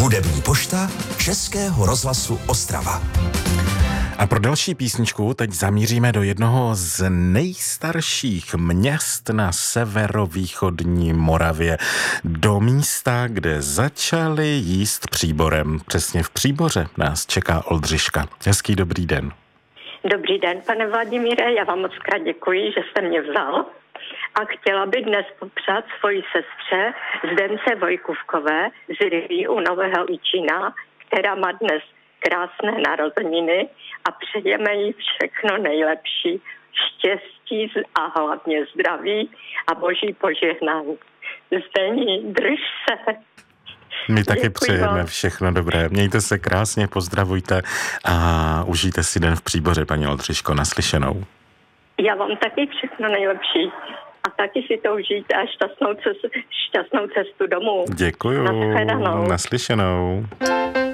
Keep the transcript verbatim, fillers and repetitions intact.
Hudební pošta Českého rozhlasu Ostrava. A pro další písničku teď zamíříme do jednoho z nejstarších měst na severovýchodní Moravě. Do místa, kde začali jíst příborem. Přesně v Příboře nás čeká Oldřiška. Hezký dobrý den. Dobrý den, pane Vladimíre, já vám moc krát děkuji, že jste mě vzal. A chtěla bych dnes popřát svoji sestře Zdence Vojkůvkové z Ryví u Nového Jičína, která má dnes krásné narozeniny a přejeme jí všechno nejlepší, štěstí a hlavně zdraví a boží požehnání. Zdení, drž se. My taky Děkuji přejeme vám. všechno dobré. Mějte se krásně, pozdravujte a užijte si den v Příboře, paní Oldřiško, naslyšenou. Já vám taky všechno nejlepší a taky si to užijte a šťastnou cestu, šťastnou cestu domů. Děkuju. Naschledanou. Naslyšenou.